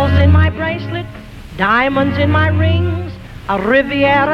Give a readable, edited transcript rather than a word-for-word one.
Pearls in my bracelet, diamonds in my rings, a Riviera